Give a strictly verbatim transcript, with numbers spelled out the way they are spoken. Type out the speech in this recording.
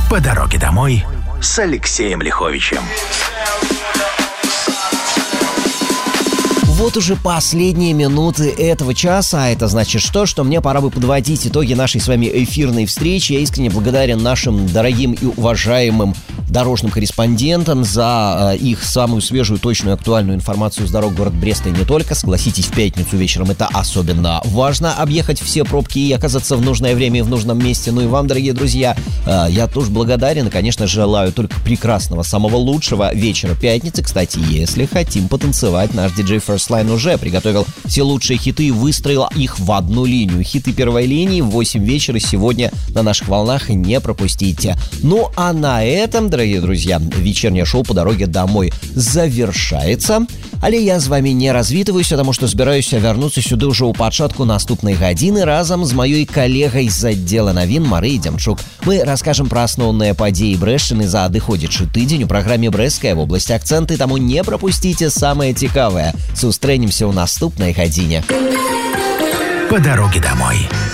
По дороге домой с Алексеем Лиховичем. Вот уже последние минуты этого часа, а это значит что? Что мне пора бы подводить итоги нашей с вами эфирной встречи. Я искренне благодарен нашим дорогим и уважаемым дорожным корреспондентам за э, их самую свежую, точную, актуальную информацию с дорог города Бреста и не только. Согласитесь, в пятницу вечером это особенно важно, объехать все пробки и оказаться в нужное время и в нужном месте. Ну и вам, дорогие друзья, э, я тоже благодарен и, конечно, желаю только прекрасного, самого лучшего вечера пятницы. Кстати, если хотим потанцевать, наш диджей First Line уже приготовил все лучшие хиты и выстроил их в одну линию. Хиты первой линии в восемь вечера сегодня на наших волнах, не пропустите. Ну а на этом, дорогие друзья, вечернее шоу «По дороге домой» завершается. Але я з вами не развітваюся, тому што збіраюся вярнуцца сюды ўжо ў пачатку наступнай гадзіны разам з маёй калегай з аддзела навін Марыяй Дзямчук. Мы раскажам пра асноўныя падзеі Брэшчыны за адыходзячы тыдзень у праграме «Брэсцкая вобласць. Акцэнты», таму не прапусціце самае цікавае. Сустрэнемся ў наступнай гадзіне. По дороге домой.